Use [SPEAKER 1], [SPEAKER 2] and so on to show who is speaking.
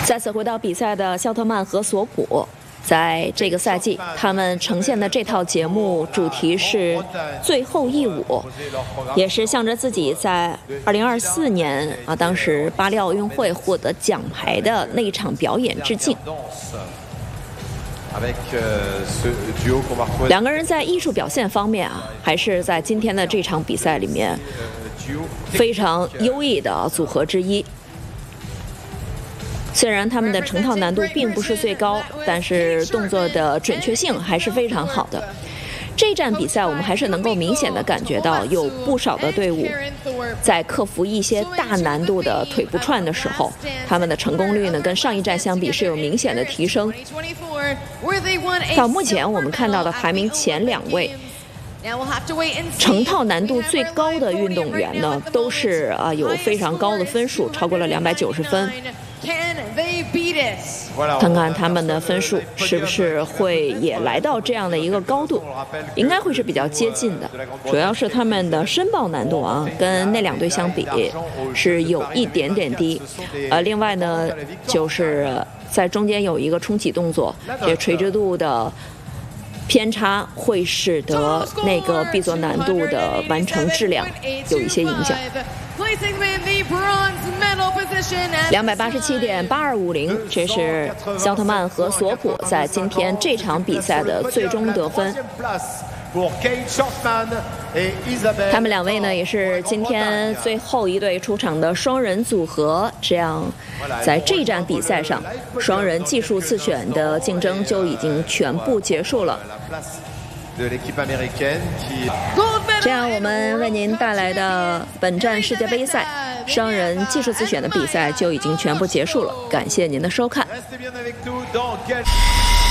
[SPEAKER 1] 再次回到比赛的肖特曼和索普，在这个赛季，他们呈现的这套节目主题是最后一舞，也是向着自己在2024年当时巴黎奥运会获得奖牌的那一场表演致敬。两个人在艺术表现方面还是在今天的这场比赛里面非常优异的组合之一。虽然他们的成套难度并不是最高，但是动作的准确性还是非常好的。这站比赛我们还是能够明显的感觉到，有不少的队伍在克服一些大难度的腿部串的时候，他们的成功率呢跟上一站相比是有明显的提升。到目前我们看到的排名前2位成套难度最高的运动员呢，都是有非常高的分数，超过了290分。看看他们的分数是不是会也来到这样的一个高度，应该会是比较接近的。主要是他们的申报难度跟那2队相比是有一点点低。另外呢，就是在中间有一个冲起动作，这垂直度的偏差会使得那个闭锁难度的完成质量有一些影响。287.8250，这是肖特曼和索普在今天这场比赛的最终得分。他们2位呢，也是今天最后一对出场的双人组合。这样，在这站比赛上，双人技术次选的竞争就已经全部结束了。这样，我们为您带来的本站世界杯赛双人技术自选的比赛就已经全部结束了。感谢您的收看。